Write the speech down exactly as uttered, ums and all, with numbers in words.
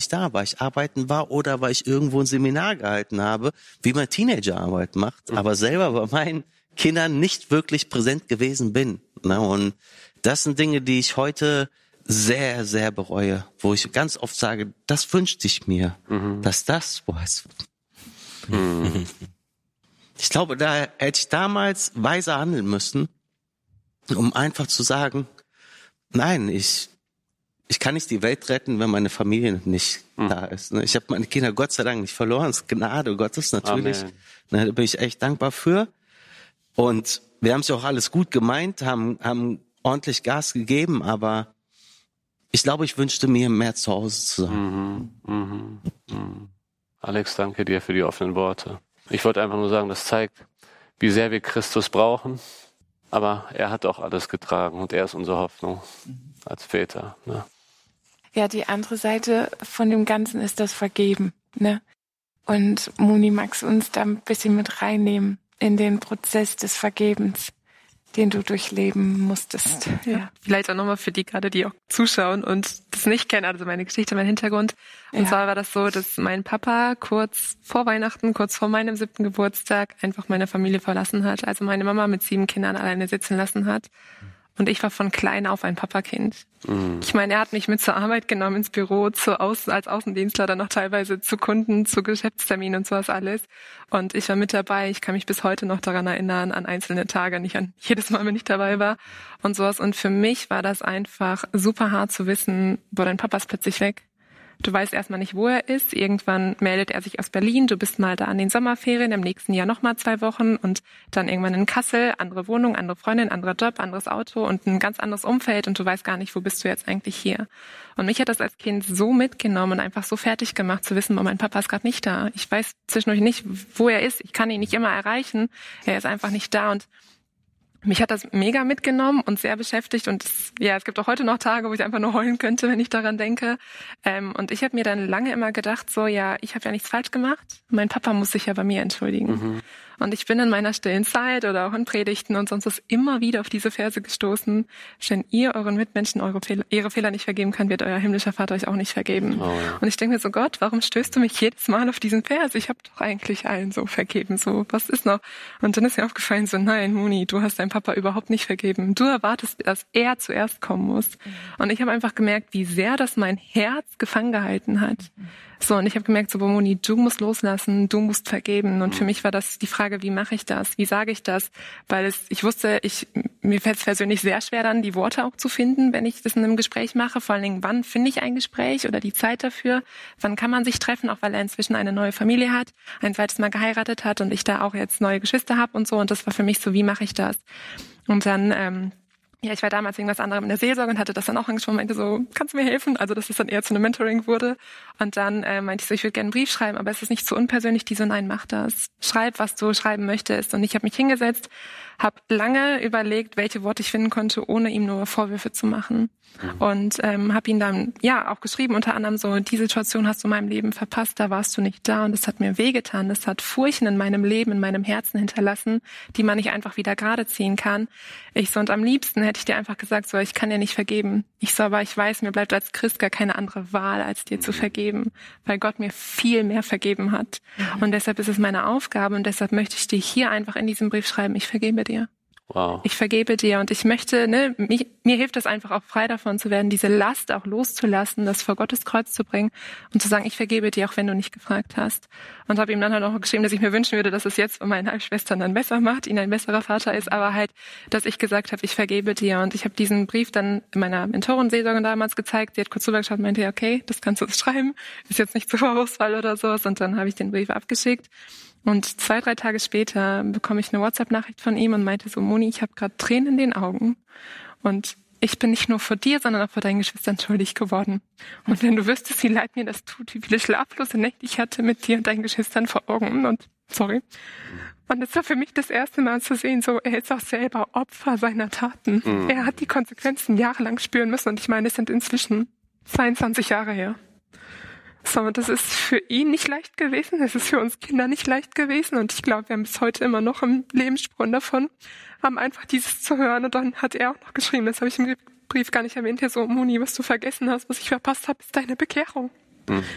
nicht da, weil ich arbeiten war oder weil ich irgendwo ein Seminar gehalten habe, wie man Teenagerarbeit macht, mhm. aber selber bei meinen Kindern nicht wirklich präsent gewesen bin. Ne? Und das sind Dinge, die ich heute sehr, sehr bereue, wo ich ganz oft sage, das wünschte ich mir, mhm. dass das was. Mhm. Ich glaube, da hätte ich damals weiser handeln müssen, um einfach zu sagen, nein, ich ich kann nicht die Welt retten, wenn meine Familie nicht mhm. da ist. Ich habe meine Kinder Gott sei Dank nicht verloren, das ist Gnade Gottes natürlich. Amen. Da bin ich echt dankbar für. Und wir haben es ja auch alles gut gemeint, haben haben ordentlich Gas gegeben, aber ich glaube, ich wünschte mir, mehr zu Hause zu sein. Mhm. Mhm. Mhm. Alex, danke dir für die offenen Worte. Ich wollte einfach nur sagen, das zeigt, wie sehr wir Christus brauchen. Aber er hat auch alles getragen und er ist unsere Hoffnung als Väter. Ne? Ja, die andere Seite von dem Ganzen ist das Vergeben. Ne? Und Moni, magst du uns da ein bisschen mit reinnehmen in den Prozess des Vergebens, den du durchleben musstest? Ja, ja. Vielleicht auch nochmal für die gerade, die auch zuschauen und das nicht kennen, also meine Geschichte, mein Hintergrund. Und ja. zwar war das so, dass mein Papa kurz vor Weihnachten, kurz vor meinem siebten Geburtstag einfach meine Familie verlassen hat. Also meine Mama mit sieben Kindern alleine sitzen lassen hat. Und ich war von klein auf ein Papakind. Mhm. Ich meine, er hat mich mit zur Arbeit genommen, ins Büro, zur Außen, als Außendienstler, dann noch teilweise zu Kunden, zu Geschäftsterminen und sowas alles. Und ich war mit dabei. Ich kann mich bis heute noch daran erinnern, an einzelne Tage, nicht an jedes Mal, wenn ich dabei war und sowas. Und für mich war das einfach super hart zu wissen, boah, dein Papa ist plötzlich weg. Du weißt erstmal nicht, wo er ist. Irgendwann meldet er sich aus Berlin. Du bist mal da an den Sommerferien, im nächsten Jahr nochmal zwei Wochen und dann irgendwann in Kassel. Andere Wohnung, andere Freundin, anderer Job, anderes Auto und ein ganz anderes Umfeld und du weißt gar nicht, wo bist du jetzt eigentlich hier. Und mich hat das als Kind so mitgenommen und einfach so fertig gemacht zu wissen, oh, mein Papa ist gerade nicht da. Ich weiß zwischendurch nicht, wo er ist. Ich kann ihn nicht immer erreichen. Er ist einfach nicht da und mich hat das mega mitgenommen und sehr beschäftigt und es, ja, es gibt auch heute noch Tage, wo ich einfach nur heulen könnte, wenn ich daran denke. Ähm, und ich habe mir dann lange immer gedacht, so ja, ich habe ja nichts falsch gemacht. Mein Papa muss sich ja bei mir entschuldigen. Mhm. Und ich bin in meiner stillen Zeit oder auch in Predigten und sonst was immer wieder auf diese Verse gestoßen. Wenn ihr euren Mitmenschen eure Fehler, ihre Fehler nicht vergeben könnt, wird euer himmlischer Vater euch auch nicht vergeben. Oh, ja. Und ich denke mir so, Gott, warum stößt du mich jedes Mal auf diesen Vers? Ich habe doch eigentlich allen so vergeben. So, was ist noch? Und dann ist mir aufgefallen, so nein, Moni, du hast deinem Papa überhaupt nicht vergeben. Du erwartest, dass er zuerst kommen muss. Mhm. Und ich habe einfach gemerkt, wie sehr das mein Herz gefangen gehalten hat. Mhm. So, und ich habe gemerkt, so, Moni, du musst loslassen, du musst vergeben. Und für mich war das die Frage, wie mache ich das? Wie sage ich das? Weil es, ich wusste, ich, mir fällt es persönlich sehr schwer, dann die Worte auch zu finden, wenn ich das in einem Gespräch mache. Vor allen Dingen, wann finde ich ein Gespräch oder die Zeit dafür? Wann kann man sich treffen? Auch weil er inzwischen eine neue Familie hat, ein zweites Mal geheiratet hat und ich da auch jetzt neue Geschwister habe und so. Und das war für mich so, wie mache ich das? Und dann, ähm, ja, ich war damals irgendwas anderem in der Seelsorge und hatte das dann auch angesprochen, meinte so, kannst du mir helfen? Also, dass es dann eher zu einem Mentoring wurde. Und dann äh, meinte ich so, ich würde gerne einen Brief schreiben, aber es ist nicht zu unpersönlich. Die so, nein, mach das. Schreib, was du schreiben möchtest. Und ich habe mich hingesetzt, habe lange überlegt, welche Worte ich finden konnte, ohne ihm nur Vorwürfe zu machen. Mhm. Und ähm, habe ihn dann ja auch geschrieben, unter anderem so, die Situation hast du in meinem Leben verpasst, da warst du nicht da und das hat mir wehgetan. Das hat Furchen in meinem Leben, in meinem Herzen hinterlassen, die man nicht einfach wieder gerade ziehen kann. Ich so, und am liebsten hätte ich dir einfach gesagt, so, ich kann dir nicht vergeben. Ich so, aber ich weiß, mir bleibt als Christ gar keine andere Wahl, als dir zu vergeben, weil Gott mir viel mehr vergeben hat. Mhm. Und deshalb ist es meine Aufgabe und deshalb möchte ich dir hier einfach in diesem Brief schreiben, ich vergebe dir. Wow. Ich vergebe dir und ich möchte, ne, mich, mir hilft das einfach auch frei davon zu werden, diese Last auch loszulassen, das vor Gottes Kreuz zu bringen und zu sagen, ich vergebe dir, auch wenn du nicht gefragt hast. Und habe ihm dann halt auch geschrieben, dass ich mir wünschen würde, dass es jetzt bei meinen Halbschwestern dann besser macht, ihn ein besserer Vater ist, aber halt, dass ich gesagt habe, ich vergebe dir. Und ich habe diesen Brief dann meiner Mentorin Seelsorgerin damals gezeigt, sie hat kurz rübergeschaut und meinte, ja, okay, das kannst du schreiben, ist jetzt nicht zur Vorauswahl oder sowas. Und dann habe ich den Brief abgeschickt. Und zwei, drei Tage später bekomme ich eine WhatsApp-Nachricht von ihm und meinte so, Moni, ich habe gerade Tränen in den Augen und ich bin nicht nur vor dir, sondern auch vor deinen Geschwistern schuldig geworden. Und wenn du wüsstest, wie leid mir das tut, wie viele schlaflose Nächte ich hatte mit dir und deinen Geschwistern vor Augen und sorry. Und es war für mich das erste Mal zu sehen, so, er ist auch selber Opfer seiner Taten. Mhm. Er hat die Konsequenzen jahrelang spüren müssen und ich meine, es sind inzwischen zweiundzwanzig Jahre her. So, das ist für ihn nicht leicht gewesen, es ist für uns Kinder nicht leicht gewesen und ich glaube, wir haben bis heute immer noch im Lebenssprung davon, haben einfach dieses zu hören und dann hat er auch noch geschrieben, das habe ich im Brief gar nicht erwähnt, ja so, Moni, was du vergessen hast, was ich verpasst habe, ist deine Bekehrung. Mhm.